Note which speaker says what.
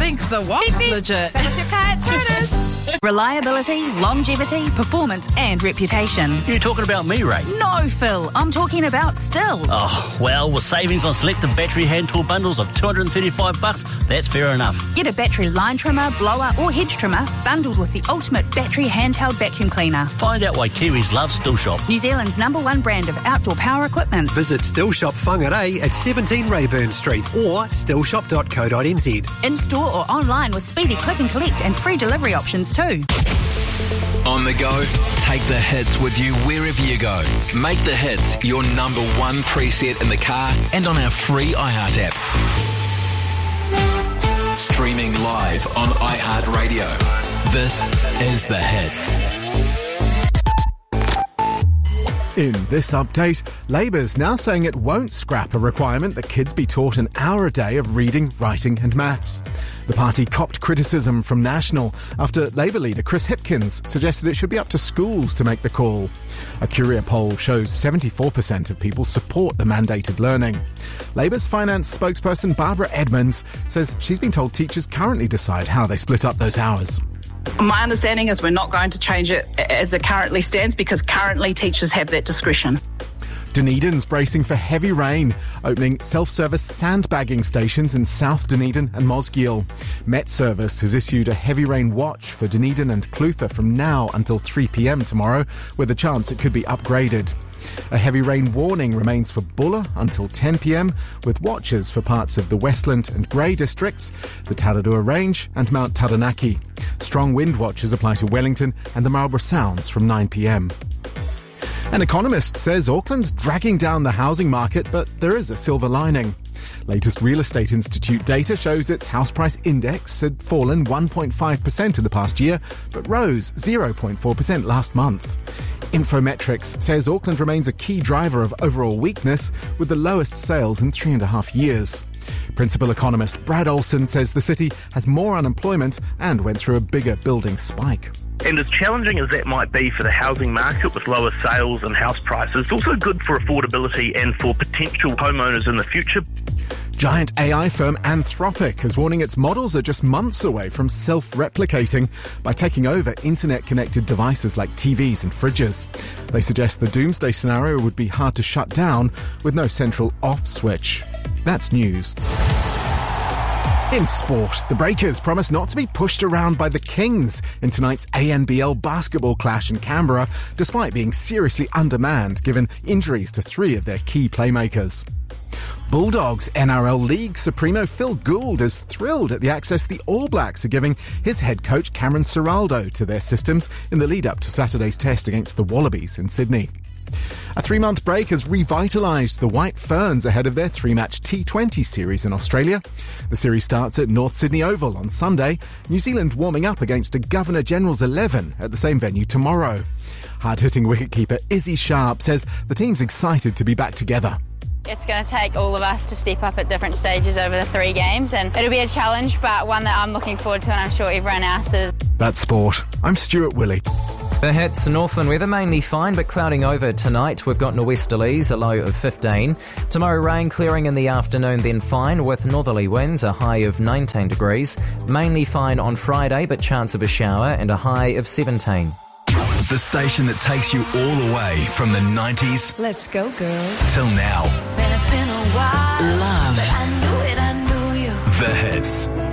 Speaker 1: think the what's legit.
Speaker 2: Send us your car at Turners.
Speaker 3: Reliability, longevity, performance and reputation.
Speaker 4: You talking about me, Ray?
Speaker 3: No, Phil. I'm talking about Still.
Speaker 4: Oh, well, with savings on selected battery hand tool bundles of $235, that's fair enough.
Speaker 3: Get a battery line trimmer, blower or hedge trimmer bundled with the ultimate battery handheld vacuum cleaner.
Speaker 4: Find out why Kiwis love Still Shop.
Speaker 3: New Zealand's #1 brand of outdoor power equipment.
Speaker 5: Visit Still Shop Whangarei at 17 Rayburn Street or stillshop.co.nz.
Speaker 3: In-store or online with speedy click and collect and free delivery options too.
Speaker 6: On the go, take the hits with you wherever you go. Make the hits your #1 preset in the car and on our free iHeart app. Streaming live on iHeartRadio. This is The Hits.
Speaker 7: In this update, Labour's now saying it won't scrap a requirement that kids be taught an hour a day of reading, writing and maths. The party copped criticism from National after Labour leader Chris Hipkins suggested it should be up to schools to make the call. A Curia poll shows 74% of people support the mandated learning. Labour's finance spokesperson Barbara Edmonds says she's been told teachers currently decide how they split up those hours.
Speaker 8: My understanding is we're not going to change it as it currently stands because currently teachers have that discretion.
Speaker 7: Dunedin's bracing for heavy rain, opening self-service sandbagging stations in South Dunedin and Mosgiel. Met Service has issued a heavy rain watch for Dunedin and Clutha from now until 3 p.m. tomorrow, with a chance it could be upgraded. A heavy rain warning remains for Bulla until 10 p.m, with watches for parts of the Westland and Grey districts, the Tararua Range and Mount Taranaki. Strong wind watches apply to Wellington and the Marlborough Sounds from 9 p.m. An economist says Auckland's dragging down the housing market, but there is a silver lining. Latest Real Estate Institute data shows its house price index had fallen 1.5% in the past year, but rose 0.4% last month. Infometrics says Auckland remains a key driver of overall weakness, with the lowest sales in 3.5 years. Principal economist Brad Olsen says the city has more unemployment and went through a bigger building spike.
Speaker 9: And as challenging as that might be for the housing market with lower sales and house prices, it's also good for affordability and for potential homeowners in the future.
Speaker 7: Giant AI firm Anthropic is warning its models are just months away from self-replicating by taking over internet-connected devices like TVs and fridges. They suggest the doomsday scenario would be hard to shut down with no central off switch. That's news. In sport, the Breakers promise not to be pushed around by the Kings in tonight's ANBL basketball clash in Canberra, despite being seriously undermanned given injuries to 3 of their key playmakers. Bulldogs NRL League Supremo Phil Gould is thrilled at the access the All Blacks are giving his head coach Cameron Ciraldo to their systems in the lead-up to Saturday's test against the Wallabies in Sydney. A 3-month break has revitalised the White Ferns ahead of their 3-match T20 series in Australia. The series starts at North Sydney Oval on Sunday, New Zealand warming up against a Governor-General's 11 at the same venue tomorrow. Hard-hitting wicketkeeper Izzy Sharp says the team's excited to be back together.
Speaker 10: It's going to take all of us to step up at different stages over the 3 games, and it'll be a challenge, but one that I'm looking forward to, and I'm sure everyone else is.
Speaker 7: That's sport. I'm Stuart Willey.
Speaker 11: The Hits, Northland weather mainly fine but clouding over tonight. We've got norwesterlies, a low of 15. Tomorrow rain clearing in the afternoon, then fine with northerly winds, a high of 19 degrees. Mainly fine on Friday but chance of a shower and a high of 17.
Speaker 6: The station that takes you all the way from the 90s.
Speaker 2: Let's go, girls.
Speaker 6: Till now.
Speaker 2: Man, it's been a while.
Speaker 6: Love.
Speaker 2: But I knew you.
Speaker 6: The Hits.